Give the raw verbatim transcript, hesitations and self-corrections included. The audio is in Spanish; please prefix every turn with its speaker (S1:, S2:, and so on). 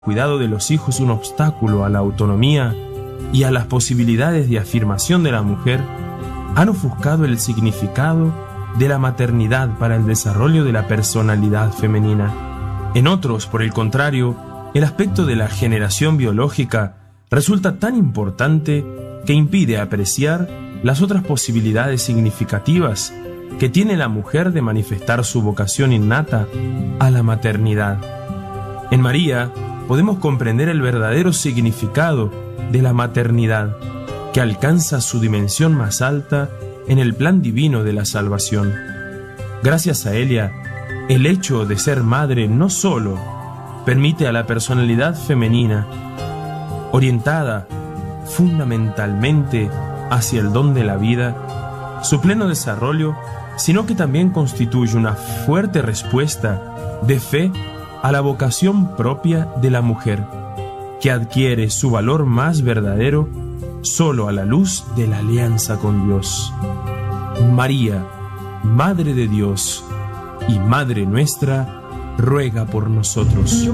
S1: cuidado de los hijos un obstáculo a la autonomía y a las posibilidades de afirmación de la mujer, han ofuscado el significado de la maternidad para el desarrollo de la personalidad femenina. En otros, por el contrario, el aspecto de la generación biológica resulta tan importante que impide apreciar las otras posibilidades significativas que tiene la mujer de manifestar su vocación innata a la maternidad. En María podemos comprender el verdadero significado de la maternidad, que alcanza su dimensión más alta en el plan divino de la salvación. Gracias a ella, el hecho de ser madre no solo permite a la personalidad femenina, orientada fundamentalmente hacia el don de la vida, su pleno desarrollo, sino que también constituye una fuerte respuesta de fe a la vocación propia de la mujer, que adquiere su valor más verdadero solo a la luz de la alianza con Dios. María, Madre de Dios y Madre nuestra, ruega por nosotros.